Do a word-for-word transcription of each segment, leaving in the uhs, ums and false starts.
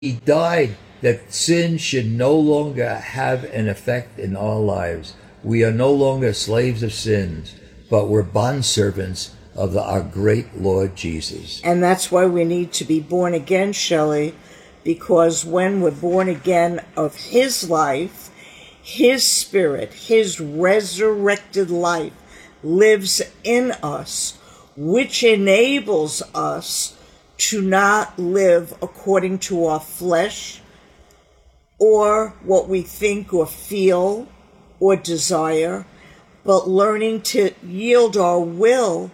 He died that sin should no longer have an effect in our lives. We are no longer slaves of sins, but we're bondservants of the, our great Lord Jesus. And that's why we need to be born again, Shelley, because when we're born again of his life, his spirit, his resurrected life lives in us, which enables us to not live according to our flesh or what we think or feel or desire, but learning to yield our will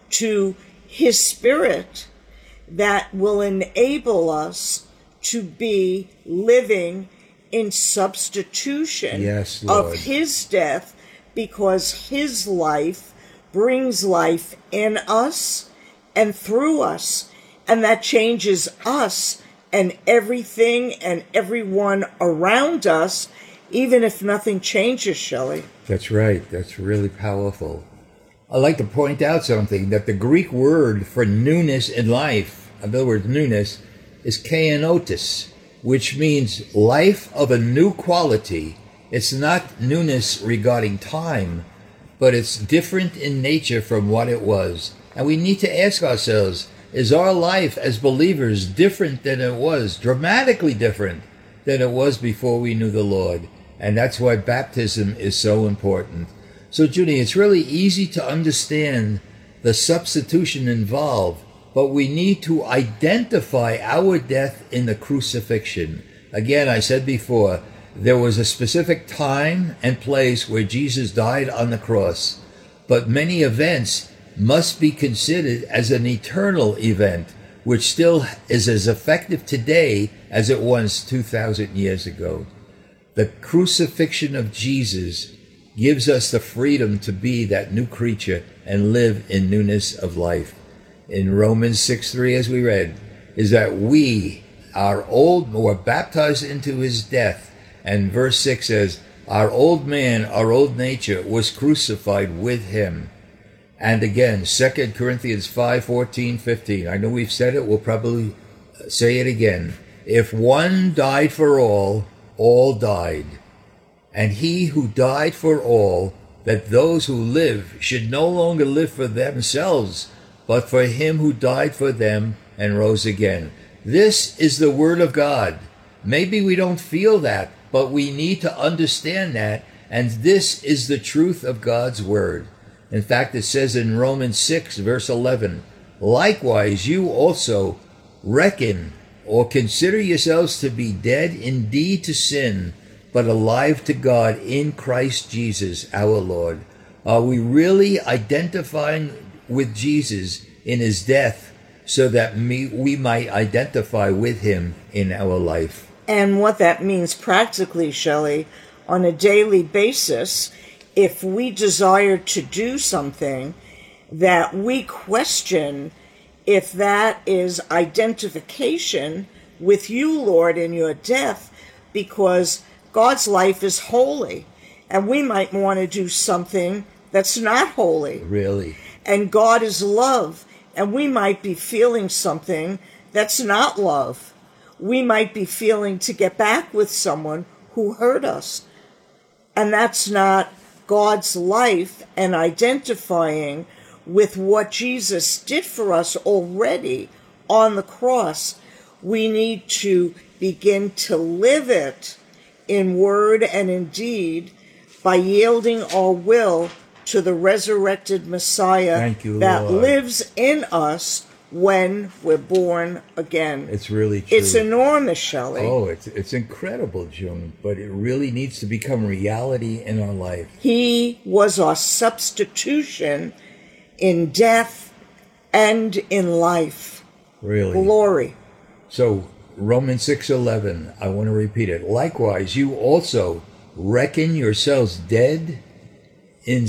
to his spirit that will enable us to be living in substitution yes, of his death, because his life brings life in us and through us, and that changes us and everything and everyone around us, even if nothing changes, Shelley. That's right. That's really powerful. I'd like to point out something, that the Greek word for newness in life, in other words, newness, is kenosis, which means life of a new quality. It's not newness regarding time, but it's different in nature from what it was. And we need to ask ourselves, is our life as believers different than it was, dramatically different than it was before we knew the Lord? And that's why baptism is so important. So, Judy, it's really easy to understand the substitution involved, but we need to identify our death in the crucifixion. Again, I said before, there was a specific time and place where Jesus died on the cross, but many events must be considered as an eternal event, which still is as effective today as it was two thousand years ago. The crucifixion of Jesus gives us the freedom to be that new creature and live in newness of life. In Romans six three, as we read, is that we, our old, were baptized into his death. And verse six says, our old man, our old nature was crucified with him. And again, Second Corinthians five fourteen, fifteen. I know we've said it, we'll probably say it again. If one died for all, all died. And he who died for all, that those who live should no longer live for themselves, but for him who died for them and rose again. This is the word of God. Maybe we don't feel that, but we need to understand that, and this is the truth of God's word. In fact, it says in Romans six, verse eleven, likewise you also reckon or consider yourselves to be dead indeed to sin, but alive to God in Christ Jesus our Lord. Are we really identifying with Jesus in his death so that me, we might identify with him in our life? And what that means practically, Shelley, on a daily basis, if we desire to do something that we question if that is identification with you, Lord, in your death, because God's life is holy, and we might want to do something that's not holy. Really? And God is love, and we might be feeling something that's not love. We might be feeling to get back with someone who hurt us, and that's not God's life, and identifying with what Jesus did for us already on the cross. We need to begin to live it in word and in deed by yielding our will to the resurrected Messiah Thank you, that Lord. lives in us when we're born again. It's really true. It's enormous, Shelley. Oh, it's it's incredible, June, but it really needs to become reality in our life. He was our substitution in death and in life. Really. Glory. So, Romans six eleven, I want to repeat it. Likewise, you also reckon yourselves dead in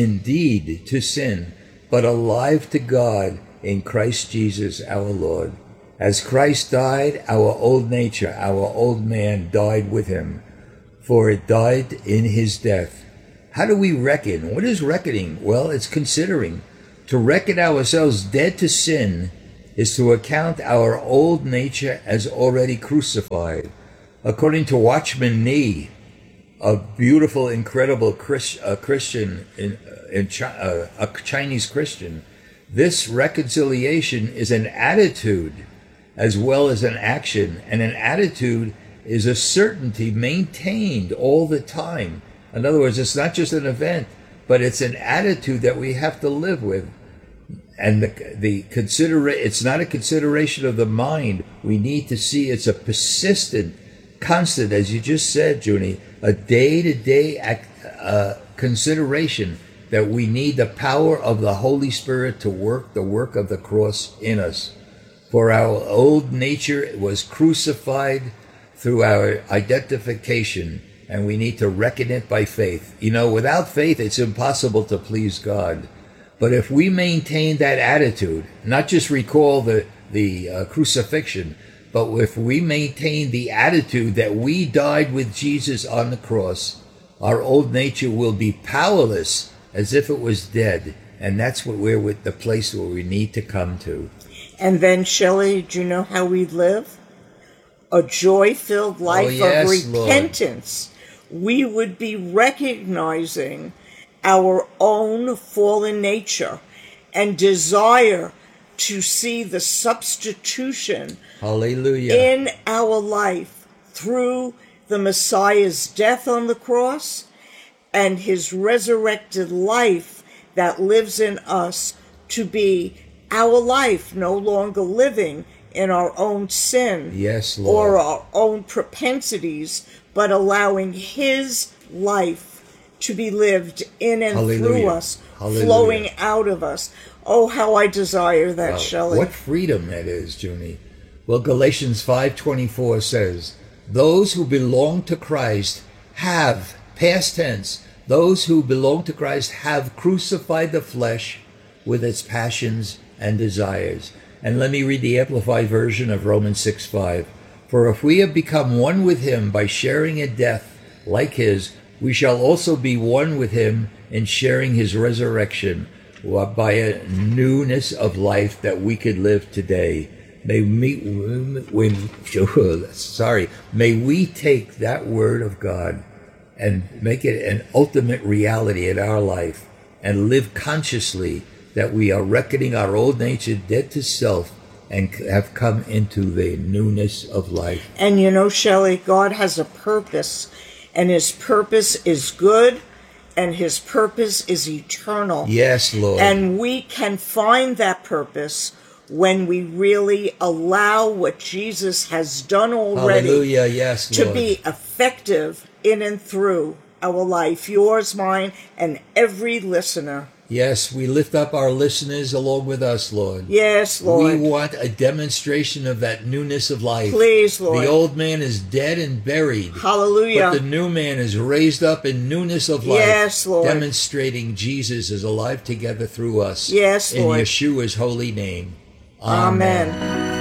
indeed to sin, but alive to God in Christ Jesus our Lord. As Christ died, our old nature, our old man died with him, for it died in his death. How do we reckon? What is reckoning? Well, it's considering. To reckon ourselves dead to sin is to account our old nature as already crucified. According to Watchman Nee, a beautiful, incredible Christ, uh, Christian, in, in Chi- uh, a Chinese Christian, this reconciliation is an attitude as well as an action. And an attitude is a certainty maintained all the time. In other words, it's not just an event, but it's an attitude that we have to live with. And the, the consider it's not a consideration of the mind. We need to see it's a persistent, constant, as you just said, Junie, a day-to-day act, uh, consideration that we need the power of the Holy Spirit to work the work of the cross in us. For our old nature was crucified through our identification, and we need to reckon it by faith. You know, without faith, it's impossible to please God. But if we maintain that attitude, not just recall the, the uh, crucifixion, but if we maintain the attitude that we died with Jesus on the cross, our old nature will be powerless as if it was dead. And that's what we're with the place where we need to come to. And then, Shelley, do you know how we live? A joy-filled life oh, yes, of repentance. Lord. We would be recognizing our own fallen nature and desire to see the substitution Hallelujah. in our life through the Messiah's death on the cross and his resurrected life that lives in us, to be our life, no longer living in our own sin, yes, Lord, or our own propensities, but allowing his life to be lived in and Hallelujah. through us, Hallelujah. flowing out of us. Oh, how I desire that, wow. Shelley. What freedom that is, Junie. Well, Galatians five twenty-four says, those who belong to Christ have, past tense, those who belong to Christ have crucified the flesh with its passions and desires. And let me read the Amplified version of Romans six five. For if we have become one with him by sharing a death like his, we shall also be one with him in sharing his resurrection, by a newness of life that we could live today. May we, when, sorry, may we take that word of God and make it an ultimate reality in our life and live consciously that we are reckoning our old nature dead to self and have come into the newness of life. And you know, Shelley, God has a purpose, and his purpose is good, and his purpose is eternal. Yes, Lord. And we can find that purpose when we really allow what Jesus has done already Hallelujah, yes, to Lord. be effective in and through our life, yours, mine, and every listener. Yes, we lift up our listeners along with us, Lord. Yes, Lord. We want a demonstration of that newness of life. Please, Lord. The old man is dead and buried. Hallelujah. But the new man is raised up in newness of life. Yes, Lord. Demonstrating Jesus is alive together through us. Yes, in Lord. In Yeshua's holy name. Amen.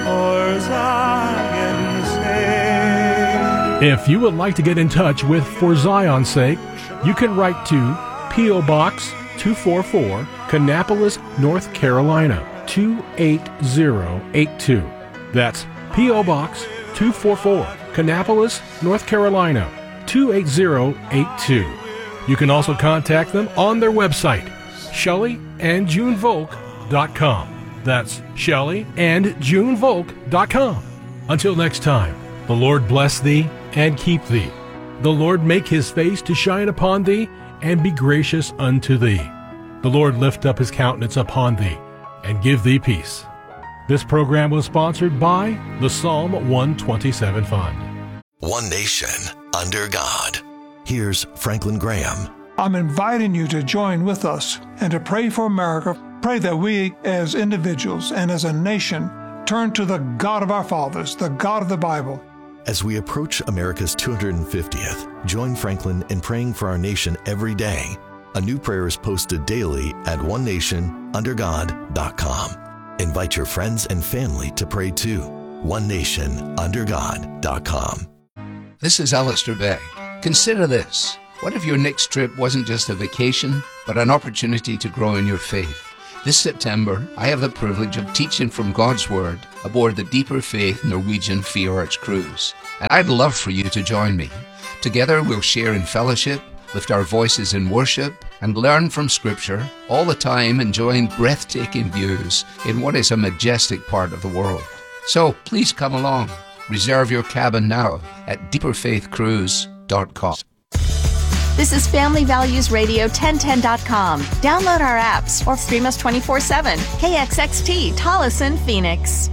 Amen. If you would like to get in touch with For Zion's Sake, you can write to P O. Box two forty-four, Kannapolis, North Carolina, two eight zero eight two. That's P O. Box two forty-four, Kannapolis, North Carolina, two eight zero eight two. You can also contact them on their website, Shelley and June Volk dot com. That's Shelley and June Volk dot com. Until next time, the Lord bless thee and keep thee. The Lord make his face to shine upon thee and be gracious unto thee. The Lord lift up his countenance upon thee and give thee peace. This program was sponsored by the Psalm one twenty-seven Fund. One nation under God. Here's Franklin Graham. I'm inviting you to join with us and to pray for America. Pray that we as individuals and as a nation turn to the God of our fathers, the God of the Bible. As we approach America's two hundred fiftieth, join Franklin in praying for our nation every day. A new prayer is posted daily at one nation under god dot com. Invite your friends and family to pray too. one nation under god dot com. This is Alistair Begg. Consider this. What if your next trip wasn't just a vacation, but an opportunity to grow in your faith? This September, I have the privilege of teaching from God's Word aboard the Deeper Faith Norwegian Fjordarts cruise. And I'd love for you to join me. Together we'll share in fellowship, lift our voices in worship, and learn from Scripture, all the time enjoying breathtaking views in what is a majestic part of the world. So please come along. Reserve your cabin now at deeper faith cruise dot com. This is Family Values Radio ten ten dot com. Download our apps or stream us twenty-four seven. K X X T, Tolleson, Phoenix.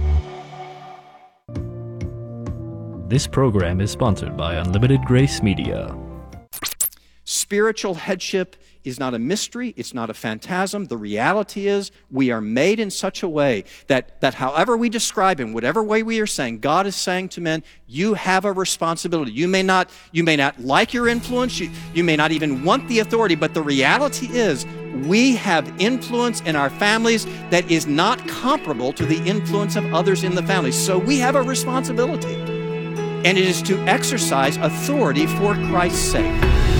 This program is sponsored by Unlimited Grace Media. Spiritual headship is not a mystery. It's not a phantasm. The reality is we are made in such a way that, that however we describe Him, whatever way we are saying, God is saying to men, you have a responsibility. You may not, you may not like your influence. You, you may not even want the authority, but the reality is we have influence in our families that is not comparable to the influence of others in the family. So we have a responsibility, and it is to exercise authority for Christ's sake.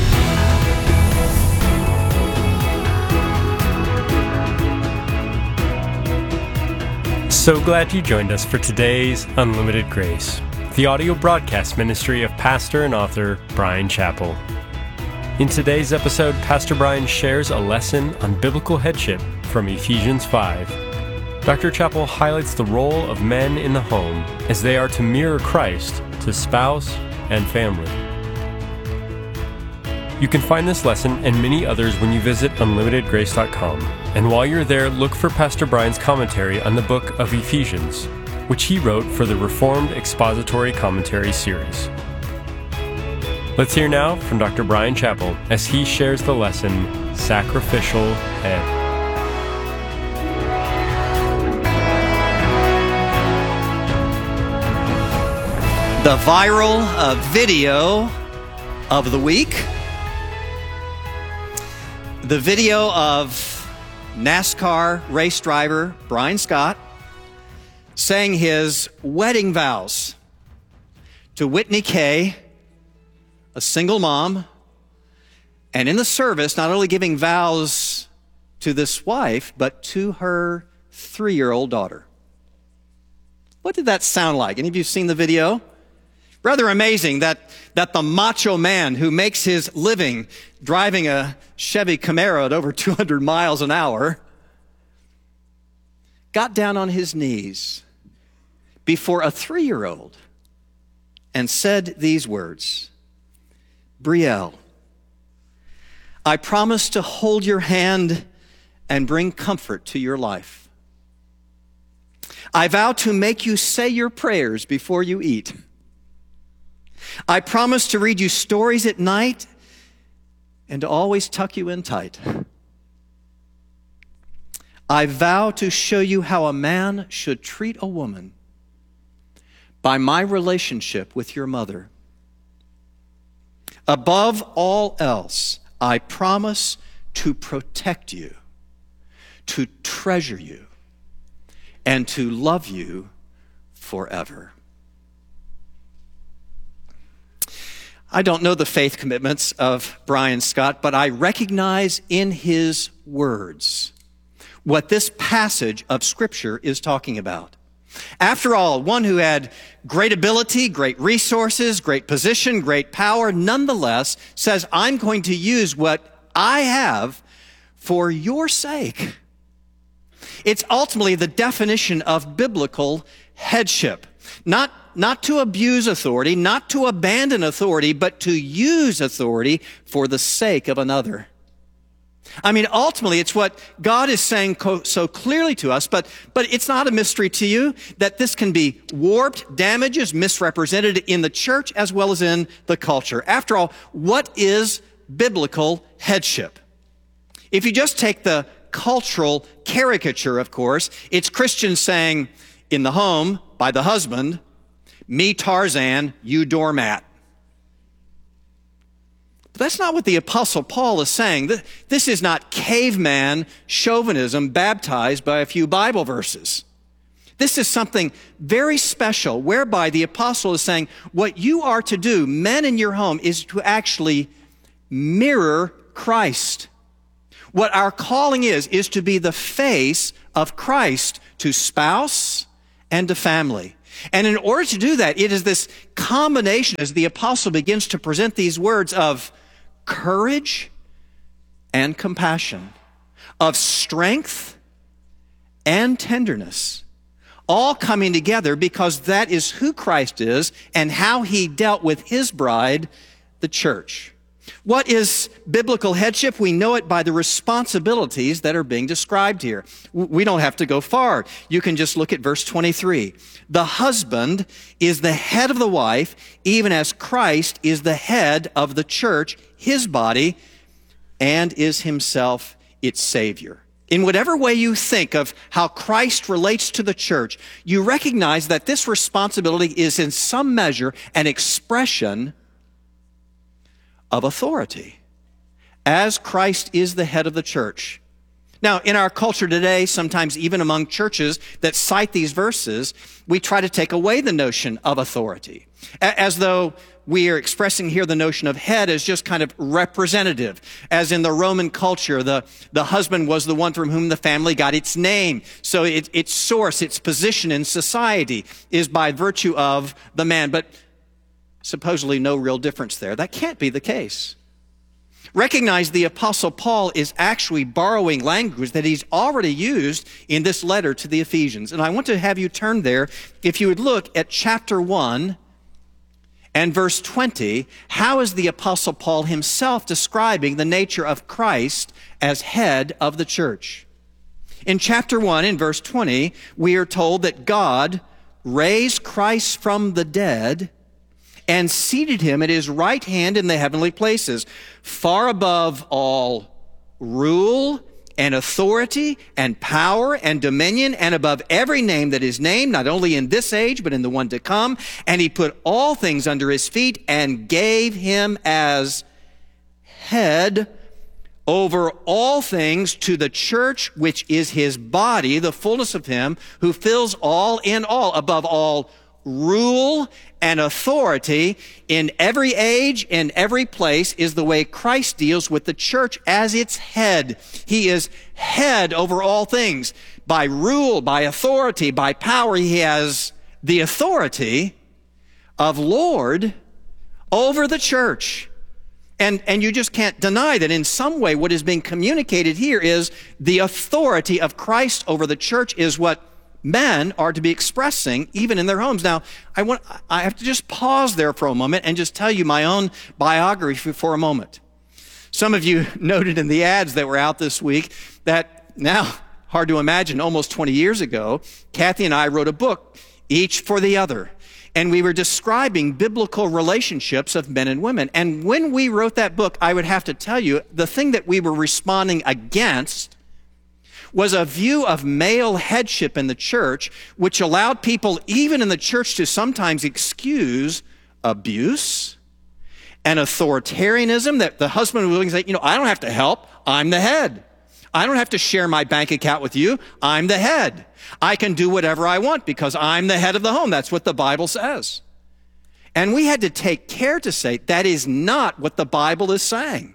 So glad you joined us for today's Unlimited Grace, the audio broadcast ministry of pastor and author Bryan Chapell. In today's episode, Pastor Bryan shares a lesson on biblical headship from Ephesians five. Doctor Chapell highlights the role of men in the home as they are to mirror Christ to spouse and family. You can find this lesson and many others when you visit unlimited grace dot com. And while you're there, look for Pastor Bryan's commentary on the book of Ephesians, which he wrote for the Reformed Expository Commentary series. Let's hear now from Doctor Bryan Chapell as he shares the lesson, Sacrificial Head. The viral uh, video of the week. The video of NASCAR race driver Brian Scott saying his wedding vows to Whitney Kay, a single mom, and in the service not only giving vows to this wife, but to her three-year-old daughter. What did that sound like? Any of you seen the video? Rather amazing that, that the macho man who makes his living driving a Chevy Camaro at over two hundred miles an hour got down on his knees before a three-year-old and said these words, Brielle, I promise to hold your hand and bring comfort to your life. I vow to make you say your prayers before you eat. I promise to read you stories at night and to always tuck you in tight. I vow to show you how a man should treat a woman by my relationship with your mother. Above all else, I promise to protect you, to treasure you, and to love you forever. I don't know the faith commitments of Brian Scott, but I recognize in his words what this passage of Scripture is talking about. After all, one who had great ability, great resources, great position, great power, nonetheless says, I'm going to use what I have for your sake. It's ultimately the definition of biblical headship. Not, not to abuse authority, not to abandon authority, but to use authority for the sake of another. I mean, ultimately, it's what God is saying co- so clearly to us, but, but it's not a mystery to you that this can be warped, damages, misrepresented in the church as well as in the culture. After all, what is biblical headship? If you just take the cultural caricature, of course, it's Christians saying, in the home, by the husband, me Tarzan, you doormat. But that's not what the Apostle Paul is saying. This is not caveman chauvinism baptized by a few Bible verses. This is something very special whereby the apostle is saying what you are to do, men in your home, is to actually mirror Christ. What our calling is, is to be the face of Christ to spouse and to family. And in order to do that, it is this combination as the apostle begins to present these words of courage and compassion, of strength and tenderness, all coming together because that is who Christ is and how he dealt with his bride, the church. What is biblical headship? We know it by the responsibilities that are being described here. We don't have to go far. You can just look at verse twenty-three. The husband is the head of the wife, even as Christ is the head of the church, his body, and is himself its Savior. In whatever way you think of how Christ relates to the church, you recognize that this responsibility is in some measure an expression of authority, as Christ is the head of the church. Now, in our culture today, sometimes even among churches that cite these verses, we try to take away the notion of authority, as though we are expressing here the notion of head as just kind of representative. As in the Roman culture, the, the husband was the one from whom the family got its name. So it, its source, its position in society is by virtue of the man. But supposedly no real difference there. That can't be the case. Recognize the Apostle Paul is actually borrowing language that he's already used in this letter to the Ephesians. And I want to have you turn there, if you would look at chapter one and verse twenty. How is the Apostle Paul himself describing the nature of Christ as head of the church? In chapter one, in verse twenty, we are told that God raised Christ from the dead and seated him at his right hand in the heavenly places, far above all rule and authority and power and dominion, and above every name that is named, not only in this age, but in the one to come. And he put all things under his feet and gave him as head over all things to the church, which is his body, the fullness of him who fills all in all, above all rule and authority in every age, in every place, is the way Christ deals with the church as its head. He is head over all things. By rule, by authority, by power, he has the authority of Lord over the church. And, and you just can't deny that in some way what is being communicated here is the authority of Christ over the church is what men are to be expressing even in their homes. Now, I want, I have to just pause there for a moment and just tell you my own biography for a moment. Some of you noted in the ads that were out this week that now, hard to imagine, almost twenty years ago, Kathy and I wrote a book, Each for the Other. And we were describing biblical relationships of men and women. And when we wrote that book, I would have to tell you, the thing that we were responding against was a view of male headship in the church, which allowed people, even in the church, to sometimes excuse abuse and authoritarianism, that the husband was willing to say, you know, I don't have to help, I'm the head. I don't have to share my bank account with you, I'm the head. I can do whatever I want because I'm the head of the home. That's what the Bible says. And we had to take care to say that is not what the Bible is saying.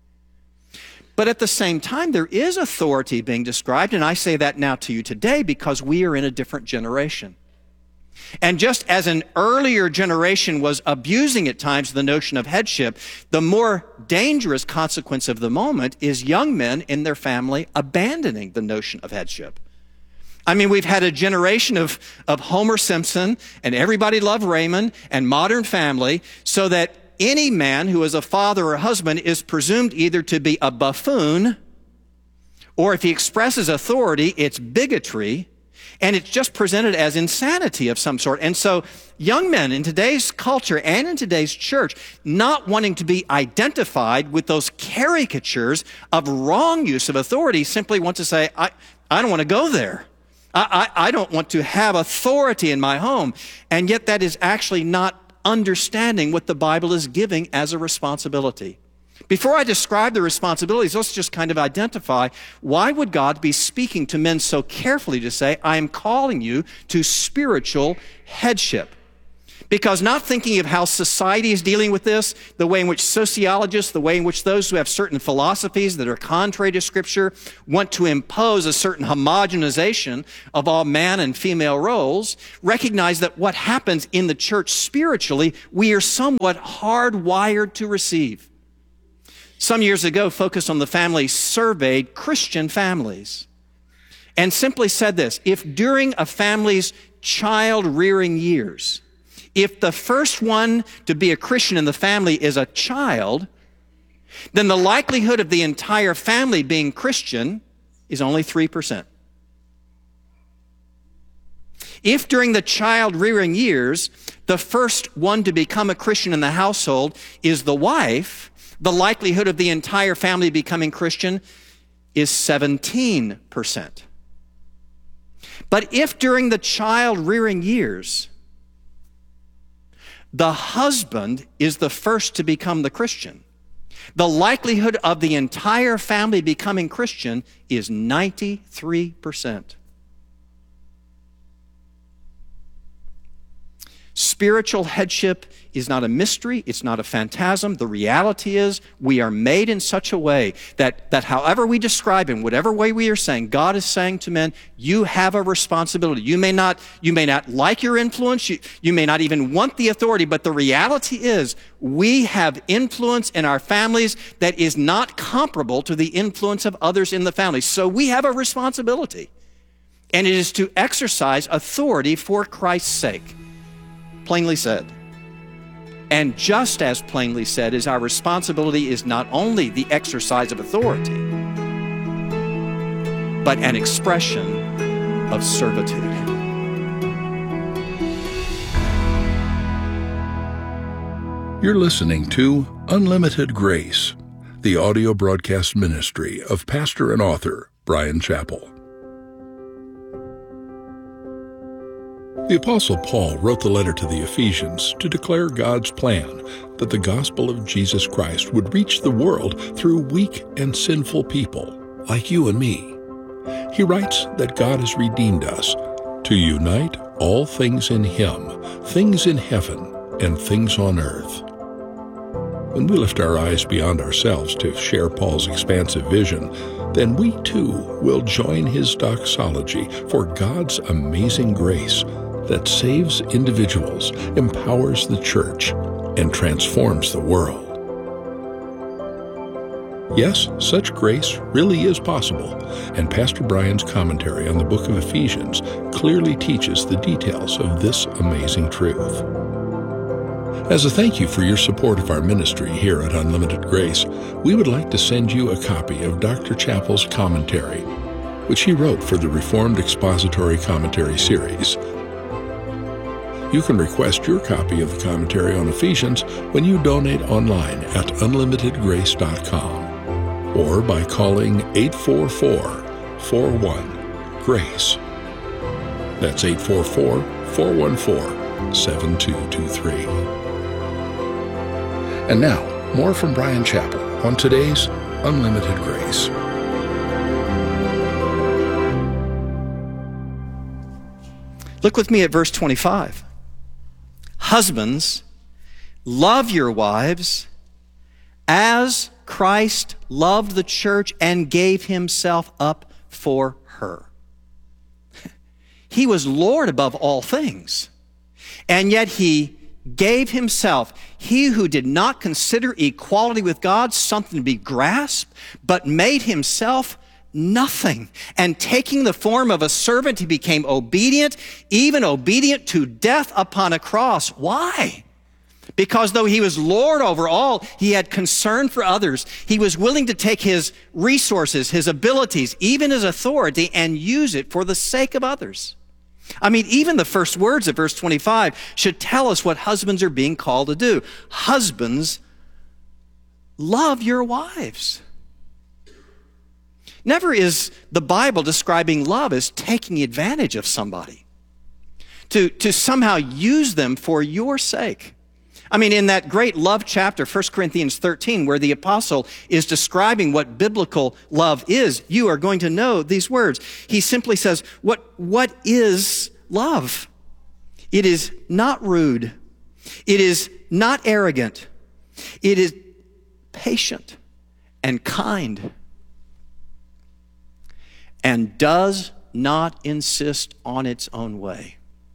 But at the same time, there is authority being described, and I say that now to you today because we are in a different generation. And just as an earlier generation was abusing at times the notion of headship, the more dangerous consequence of the moment is young men in their family abandoning the notion of headship. I mean, we've had a generation of, of Homer Simpson and Everybody Loved Raymond and Modern Family, so that any man who is a father or a husband is presumed either to be a buffoon, or if he expresses authority, it's bigotry, and it's just presented as insanity of some sort. And so young men in today's culture and in today's church, not wanting to be identified with those caricatures of wrong use of authority, simply want to say, I, I don't want to go there. I, I, I don't want to have authority in my home. And yet that is actually not understanding what the Bible is giving as a responsibility. Before I describe the responsibilities, let's just kind of identify, why would God be speaking to men so carefully to say, I am calling you to spiritual headship? Because not thinking of how society is dealing with this, the way in which sociologists, the way in which those who have certain philosophies that are contrary to Scripture want to impose a certain homogenization of all man and female roles, recognize that what happens in the church spiritually, we are somewhat hardwired to receive. Some years ago, Focus on the Family surveyed Christian families and simply said this: if during a family's child-rearing years, if the first one to be a Christian in the family is a child, then the likelihood of the entire family being Christian is only three percent. If during the child-rearing years, the first one to become a Christian in the household is the wife, the likelihood of the entire family becoming Christian is seventeen percent. But if during the child-rearing years, the husband is the first to become the Christian, the likelihood of the entire family becoming Christian is ninety-three percent. Spiritual headship is not a mystery. It's not a phantasm. The reality is we are made in such a way that, that however we describe in whatever way we are saying, God is saying to men, you have a responsibility. You may not, you may not like your influence. You, you may not even want the authority, but the reality is we have influence in our families that is not comparable to the influence of others in the family. So we have a responsibility, and it is to exercise authority for Christ's sake. Plainly said. And just as plainly said is our responsibility is not only the exercise of authority, but an expression of servitude. You're listening to Unlimited Grace, the audio broadcast ministry of pastor and author Bryan Chapell. The Apostle Paul wrote the letter to the Ephesians to declare God's plan that the gospel of Jesus Christ would reach the world through weak and sinful people like you and me. He writes that God has redeemed us to unite all things in Him, things in heaven and things on earth. When we lift our eyes beyond ourselves to share Paul's expansive vision, then we too will join his doxology for God's amazing grace that saves individuals, empowers the church, and transforms the world. Yes, such grace really is possible, and Pastor Bryan's commentary on the book of Ephesians clearly teaches the details of this amazing truth. As a thank you for your support of our ministry here at Unlimited Grace, we would like to send you a copy of Doctor Chapell's commentary, which he wrote for the Reformed Expository Commentary series. You can request your copy of the commentary on Ephesians when you donate online at unlimited grace dot com or by calling eight four four, four one, GRACE. That's eight four four, four one four, seven two two three. And now, more from Bryan Chapell on today's Unlimited Grace. Look with me at verse twenty-five. Husbands, love your wives as Christ loved the church and gave himself up for her. He was Lord above all things, and yet he gave himself. He who did not consider equality with God something to be grasped, but made himself nothing. And taking the form of a servant, he became obedient, even obedient to death upon a cross. Why? Because though he was Lord over all, he had concern for others. He was willing to take his resources, his abilities, even his authority, and use it for the sake of others. I mean, even the first words of verse twenty-five should tell us what husbands are being called to do. Husbands, love your wives. Never is the Bible describing love as taking advantage of somebody, to, to somehow use them for your sake. I mean, in that great love chapter, First Corinthians thirteen, where the apostle is describing what biblical love is, you are going to know these words. He simply says, what, what is love? It is not rude It is not arrogant. It is patient and kind, and does not insist on its own way.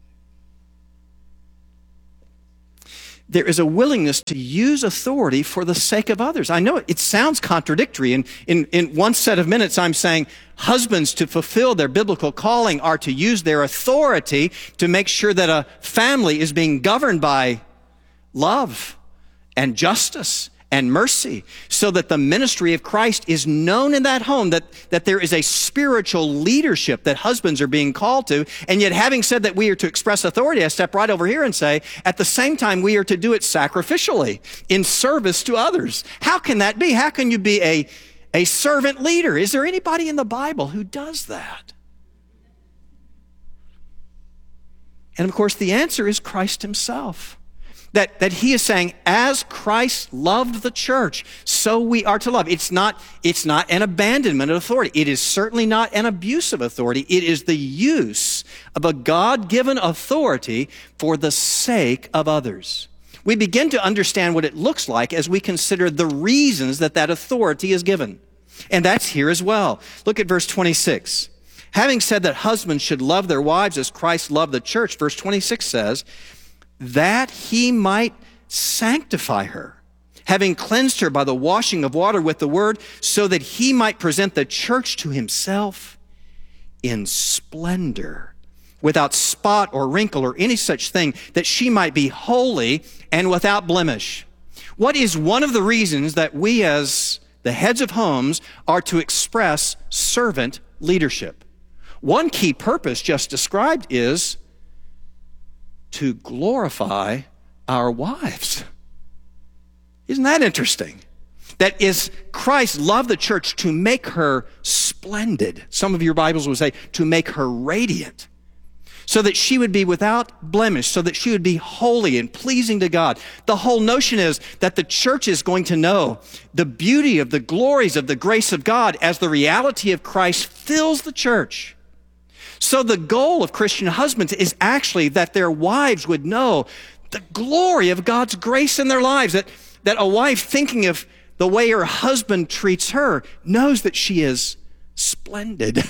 There is a willingness to use authority for the sake of others. I know it, it sounds contradictory. And in, in one set of minutes, I'm saying husbands, to fulfill their biblical calling, are to use their authority to make sure that a family is being governed by love and justice and mercy, so that the ministry of Christ is known in that home, that, that there is a spiritual leadership that husbands are being called to. And yet, having said that we are to express authority, I step right over here and say, at the same time, we are to do it sacrificially, in service to others. How can that be? How can you be a, a servant leader? Is there anybody in the Bible who does that? And of course, the answer is Christ himself. That, that he is saying, as Christ loved the church, so we are to love. It's not, it's not an abandonment of authority. It is certainly not an abuse of authority. It is the use of a God-given authority for the sake of others. We begin to understand what it looks like as we consider the reasons that that authority is given. And that's here as well. Look at verse twenty-six. Having said that husbands should love their wives as Christ loved the church, verse twenty-six says, that he might sanctify her, having cleansed her by the washing of water with the word, so that he might present the church to himself in splendor, without spot or wrinkle or any such thing, that she might be holy and without blemish. What is one of the reasons that we as the heads of homes are to express servant leadership? One key purpose just described is to glorify our wives. Isn't that interesting? That is, Christ loved the church to make her splendid. Some of your Bibles would say to make her radiant, so that she would be without blemish, so that she would be holy and pleasing to God. The whole notion is that the church is going to know the beauty of the glories of the grace of God as the reality of Christ fills the church. So the goal of Christian husbands is actually that their wives would know the glory of God's grace in their lives. That, that a wife thinking of the way her husband treats her knows that she is splendid,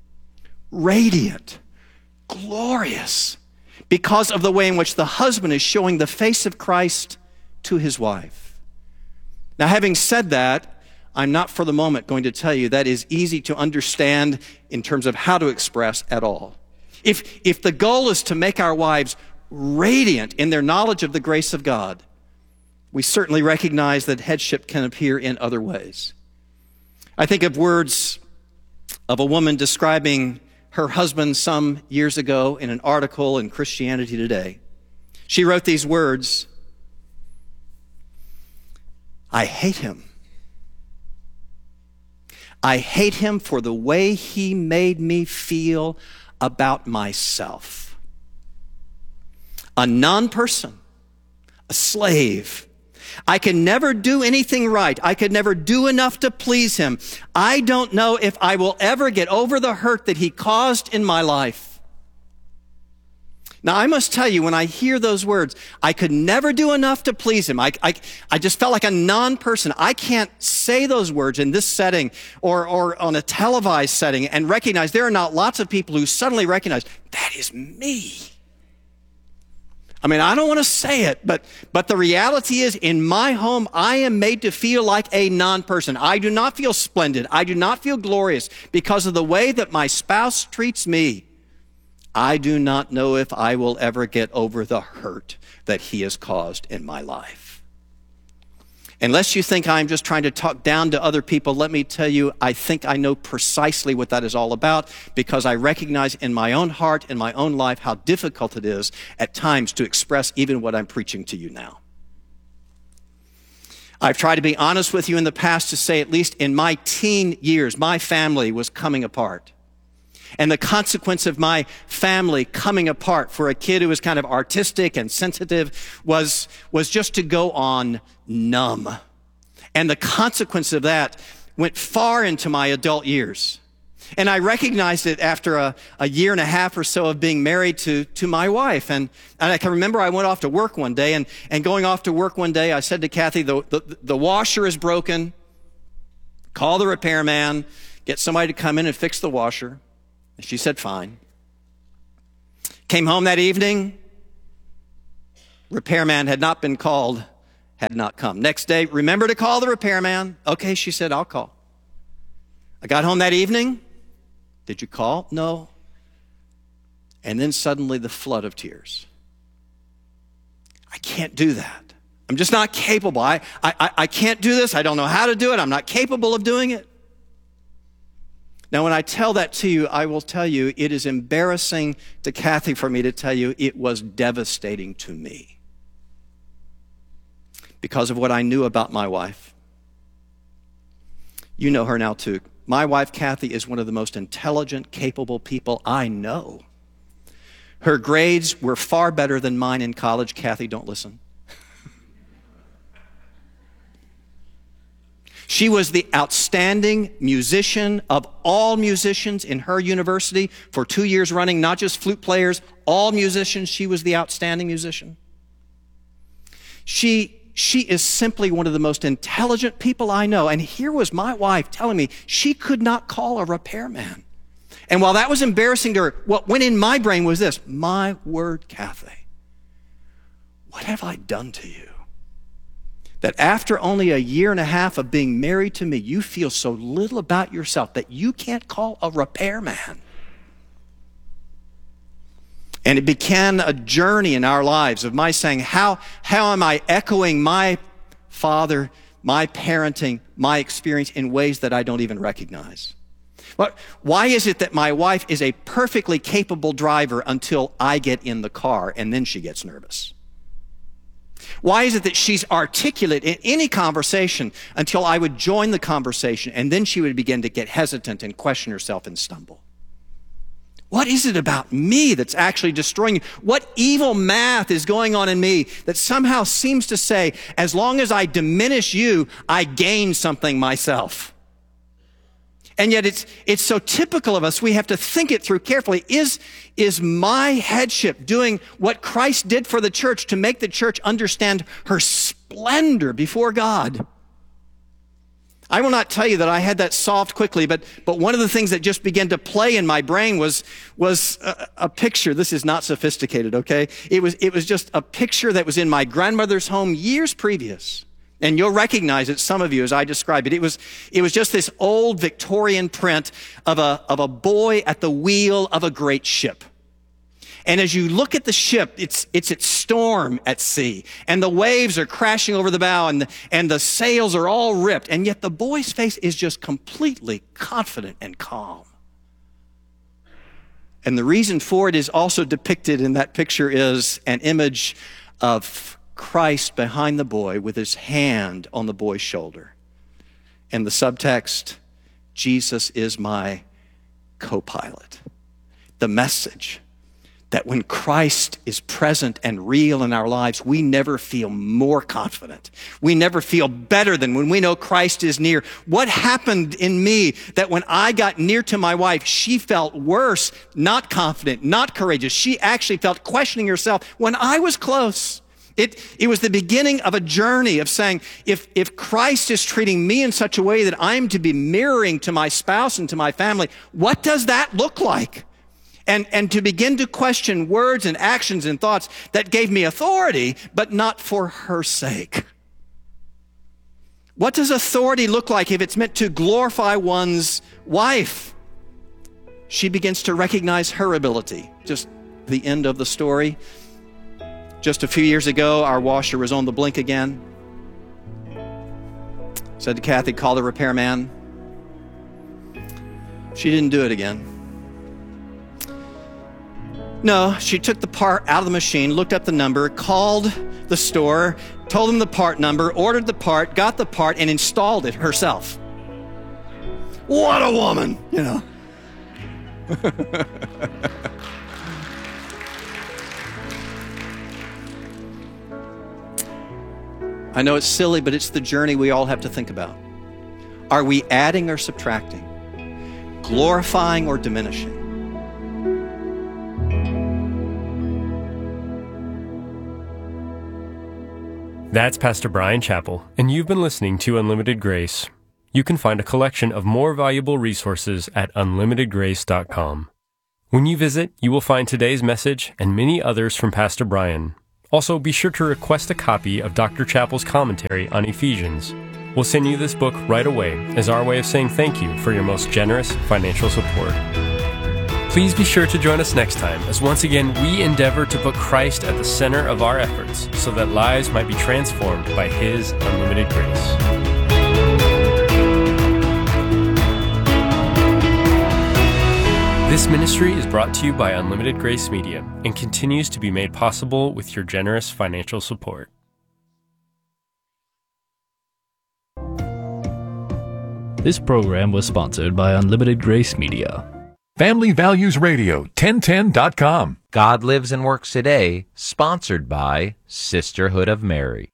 radiant, glorious, because of the way in which the husband is showing the face of Christ to his wife. Now, having said that, I'm not for the moment going to tell you that is easy to understand in terms of how to express at all. If, if the goal is to make our wives radiant in their knowledge of the grace of God, we certainly recognize that headship can appear in other ways. I think of words of a woman describing her husband some years ago in an article in Christianity Today. She wrote these words, "I hate him. I hate him for the way he made me feel about myself. A non-person, a slave. I can never do anything right. I could never do enough to please him. I don't know if I will ever get over the hurt that he caused in my life." Now, I must tell you, when I hear those words, I could never do enough to please him. I, I, I just felt like a non-person. I can't say those words in this setting or, or on a televised setting and recognize there are not lots of people who suddenly recognize, that is me. I mean, I don't want to say it, but, but the reality is, in my home, I am made to feel like a non-person. I do not feel splendid. I do not feel glorious because of the way that my spouse treats me. I do not know if I will ever get over the hurt that he has caused in my life. Unless you think I'm just trying to talk down to other people, let me tell you, I think I know precisely what that is all about, because I recognize in my own heart, in my own life, how difficult it is at times to express even what I'm preaching to you now. I've tried to be honest with you in the past to say, at least in my teen years, my family was coming apart. And the consequence of my family coming apart for a kid who was kind of artistic and sensitive was, was just to go on numb. And the consequence of that went far into my adult years. And I recognized it after a, a year and a half or so of being married to, to my wife. And, and I can remember I went off to work one day, and, and going off to work one day, I said to Kathy, the, the, the washer is broken. Call the repairman, get somebody to come in and fix the washer. And she said, fine. Came home that evening. Repairman had not been called, had not come. Next day, remember to call the repairman. Okay, she said, I'll call. I got home that evening. Did you call? No. And then suddenly the flood of tears. I can't do that. I'm just not capable. I, I, I can't do this. I don't know how to do it. I'm not capable of doing it. Now, when I tell that to you, I will tell you it is embarrassing to Kathy for me to tell you it was devastating to me because of what I knew about my wife. You know her now too. My wife, Kathy, is one of the most intelligent, capable people I know. Her grades were far better than mine in college. Kathy, don't listen. She was the outstanding musician of all musicians in her university for two years running, not just flute players, all musicians. She was the outstanding musician. She She is simply one of the most intelligent people I know. And here was my wife telling me she could not call a repairman. And while that was embarrassing to her, what went in my brain was this: my word, Kathy, what have I done to you? That after only a year and a half of being married to me, you feel so little about yourself that you can't call a repairman. And it began a journey in our lives of my saying, how, how am I echoing my father, my parenting, my experience in ways that I don't even recognize? What, why is it that my wife is a perfectly capable driver until I get in the car and then she gets nervous? Why is it that she's articulate in any conversation until I would join the conversation and then she would begin to get hesitant and question herself and stumble? What is it about me that's actually destroying you? What evil math is going on in me that somehow seems to say, as long as I diminish you, I gain something myself? And yet it's, it's so typical of us, we have to think it through carefully. Is, is my headship doing what Christ did for the church to make the church understand her splendor before God? I will not tell you that I had that solved quickly, but, but one of the things that just began to play in my brain was, was a, a picture. This is not sophisticated, okay? It was, it was just a picture that was in my grandmother's home years previous. And you'll recognize it, some of you, as I describe it. It was, it was just this old Victorian print of a, of a boy at the wheel of a great ship. And as you look at the ship, it's, it's at storm at sea, and the waves are crashing over the bow, and the, and the sails are all ripped. And yet the boy's face is just completely confident and calm. And the reason for it is also depicted in that picture is an image of Christ behind the boy with his hand on the boy's shoulder. And the subtext, Jesus is my co-pilot. The message that when Christ is present and real in our lives, we never feel more confident. We never feel better than when we know Christ is near. What happened in me that when I got near to my wife, she felt worse, not confident, not courageous. She actually felt questioning herself when I was close. It, it was the beginning of a journey of saying, if, if Christ is treating me in such a way that I'm to be mirroring to my spouse and to my family, what does that look like? And, and to begin to question words and actions and thoughts that gave me authority, but not for her sake. What does authority look like if it's meant to glorify one's wife? She begins to recognize her ability. Just the end of the story. Just a few years ago, our washer was on the blink again. Said to Kathy, call the repairman. She didn't do it again. No, she took the part out of the machine, looked up the number, called the store, told them the part number, ordered the part, got the part, and installed it herself. What a woman, you know. I know it's silly, but it's the journey we all have to think about. Are we adding or subtracting? glorifying or diminishing. That's Pastor Bryan Chapell, and you've been listening to Unlimited Grace. You can find a collection of more valuable resources at unlimited grace dot com. When you visit, you will find today's message and many others from Pastor Bryan. Also, be sure to request a copy of Doctor Chapell's commentary on Ephesians. We'll send you this book right away as our way of saying thank you for your most generous financial support. Please be sure to join us next time as once again we endeavor to put Christ at the center of our efforts so that lives might be transformed by His unlimited grace. This ministry is brought to you by Unlimited Grace Media and continues to be made possible with your generous financial support. This program was sponsored by Unlimited Grace Media. Family Values Radio, ten ten dot com. God Lives and Works Today, sponsored by Sisterhood of Mary.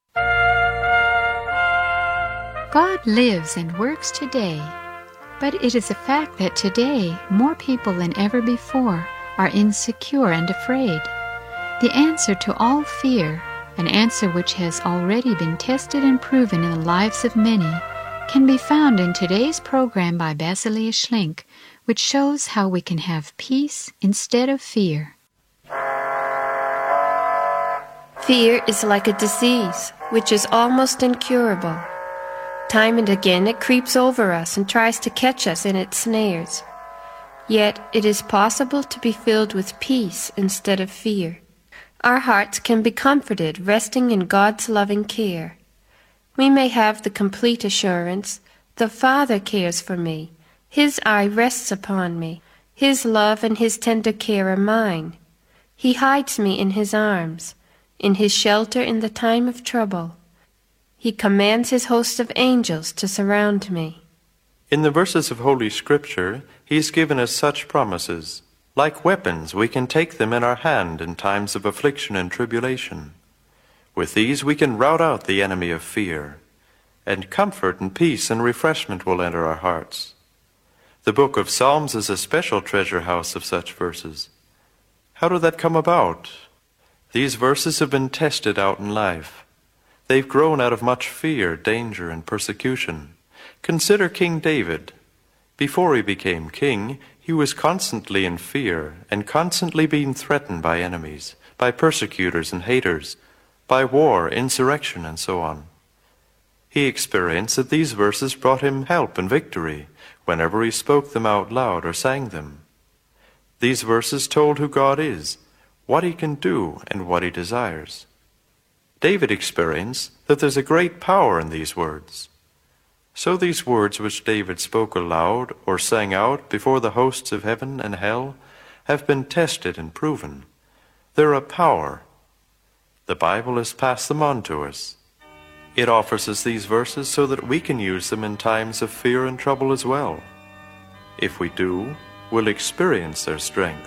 God lives and works today, but it is a fact that today more people than ever before are insecure and afraid. The answer to all fear, an answer which has already been tested and proven in the lives of many, can be found in today's program by Basilius Schlink, which shows how we can have peace instead of fear. Fear is like a disease, which is almost incurable. Time and again it creeps over us and tries to catch us in its snares. Yet it is possible to be filled with peace instead of fear. Our hearts can be comforted, resting in God's loving care. We may have the complete assurance, the Father cares for me. His eye rests upon me. His love and His tender care are mine. He hides me in His arms, in His shelter in the time of trouble. He commands His host of angels to surround me. In the verses of Holy Scripture, He's given us such promises. Like weapons, we can take them in our hand in times of affliction and tribulation. With these, we can rout out the enemy of fear, and comfort and peace and refreshment will enter our hearts. The book of Psalms is a special treasure house of such verses. How did that come about? These verses have been tested out in life. They've grown out of much fear, danger, and persecution. Consider King David. Before he became king, he was constantly in fear and constantly being threatened by enemies, by persecutors and haters, by war, insurrection, and so on. He experienced that these verses brought him help and victory whenever he spoke them out loud or sang them. These verses told who God is, what He can do, and what He desires. David experienced that there's a great power in these words. So these words which David spoke aloud or sang out before the hosts of heaven and hell have been tested and proven. They're a power. The Bible has passed them on to us. It offers us these verses so that we can use them in times of fear and trouble as well. If we do, we'll experience their strength.